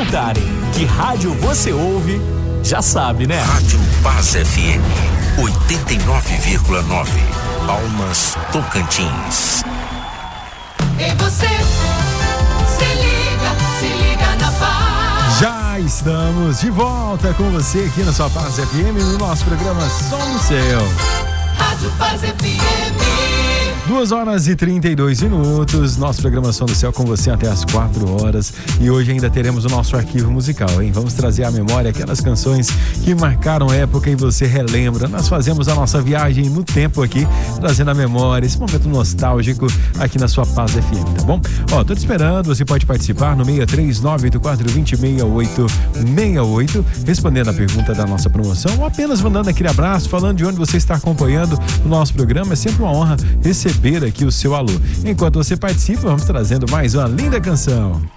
perguntarem que rádio você ouve, já sabe, né? Rádio Paz FM 89,9, Palmas, Tocantins. E você, se liga na Paz. Já estamos de volta com você aqui na sua Paz FM, no nosso programa Som do Céu. Rádio Paz FM. 2h32, nosso programa Som do Céu com você até as 4 horas. E hoje ainda teremos o nosso arquivo musical, hein? Vamos trazer à memória aquelas canções que marcaram época e você relembra. Nós fazemos a nossa viagem no tempo aqui, trazendo à memória esse momento nostálgico aqui na sua Paz FM, tá bom? Ó, tô te esperando, você pode participar no 63984206868, respondendo a pergunta da nossa promoção ou apenas mandando aquele abraço, falando de onde você está acompanhando o nosso programa. É sempre uma honra receber aqui o seu alô. Enquanto você participa, vamos trazendo mais uma linda canção.